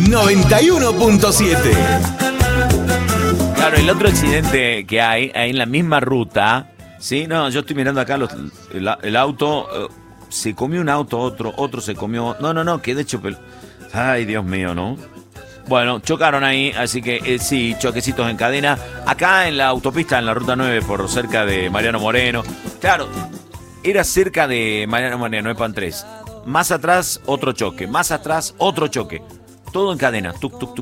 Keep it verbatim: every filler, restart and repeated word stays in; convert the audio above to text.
noventa y uno punto siete. Claro, el otro accidente que hay, ahí en la misma ruta, ¿sí? No, yo estoy mirando acá los, el, el auto, eh, se comió un auto, otro, otro se comió... No, no, no, que de hecho... Ay, Dios mío, ¿no? Bueno, chocaron ahí, así que eh, sí, choquecitos en cadena. Acá en la autopista, en la ruta nueve, por cerca de Mariano Moreno. Claro, era cerca de Mariano Moreno, Epan tres. Más atrás, otro choque. Más atrás, otro choque. Todo en cadena, tuc, tuc, tuc.